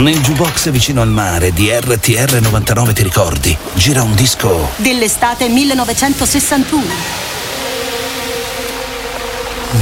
Nel jukebox vicino al mare di RTR 99, ti ricordi? Gira un disco dell'estate 1961.